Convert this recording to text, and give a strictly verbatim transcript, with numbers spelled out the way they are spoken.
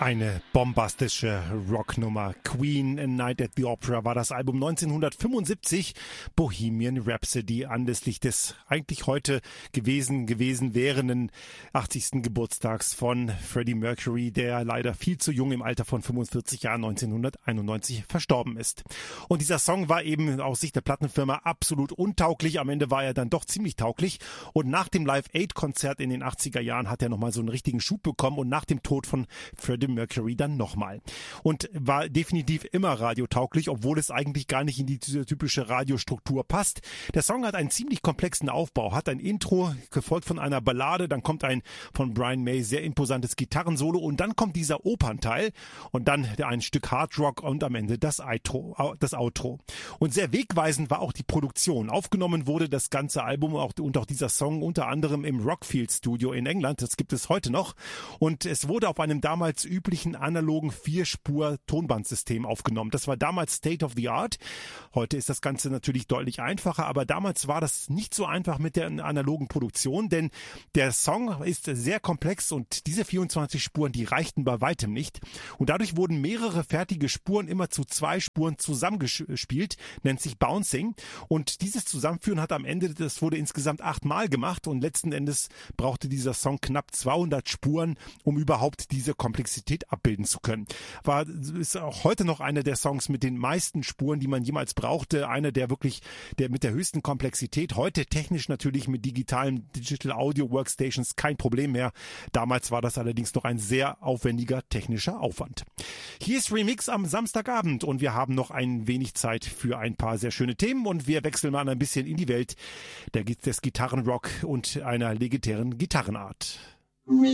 Eine bombastische Rocknummer. Queen, A Night at the Opera war das Album neunzehnhundertfünfundsiebzig. Bohemian Rhapsody anlässlich des eigentlich heute gewesen gewesen wärenden achtzigsten Geburtstags von Freddie Mercury, der leider viel zu jung im Alter von fünfundvierzig Jahren neunzehnhunderteinundneunzig verstorben ist. Und dieser Song war eben aus Sicht der Plattenfirma absolut untauglich. Am Ende war er dann doch ziemlich tauglich. Und nach dem Live-Aid-Konzert in den achtziger Jahren hat er nochmal so einen richtigen Schub bekommen und nach dem Tod von Freddie Mercury dann nochmal. Und war definitiv immer radiotauglich, obwohl es eigentlich gar nicht in die typische Radiostruktur passt. Der Song hat einen ziemlich komplexen Aufbau, hat ein Intro, gefolgt von einer Ballade, dann kommt ein von Brian May sehr imposantes Gitarrensolo und dann kommt dieser Opernteil und dann ein Stück Hardrock und am Ende das Outro. Das Outro. Und sehr wegweisend war auch die Produktion. Aufgenommen wurde das ganze Album und auch dieser Song unter anderem im Rockfield Studio in England. Das gibt es heute noch. Und es wurde auf einem damals üblichen analogen Vierspur-Tonbandsystem aufgenommen. Das war damals State of the Art. Heute ist das Ganze natürlich deutlich einfacher, aber damals war das nicht so einfach mit der analogen Produktion, denn der Song ist sehr komplex und diese vierundzwanzig Spuren, die reichten bei weitem nicht. Und dadurch wurden mehrere fertige Spuren immer zu zwei Spuren zusammengespielt, nennt sich Bouncing. Und dieses Zusammenführen hat am Ende, das wurde insgesamt achtmal gemacht und letzten Endes brauchte dieser Song knapp zweihundert Spuren, um überhaupt diese Komplexität abbilden zu können. War, ist auch heute noch einer der Songs mit den meisten Spuren, die man jemals brauchte. Einer der wirklich, der mit der höchsten Komplexität. Heute technisch natürlich mit digitalen Digital Audio Workstations kein Problem mehr. Damals war das allerdings noch ein sehr aufwendiger technischer Aufwand. Hier ist Remix am Samstagabend und wir haben noch ein wenig Zeit für ein paar sehr schöne Themen und wir wechseln mal ein bisschen in die Welt der, des Gitarrenrock und einer legendären Gitarrenart.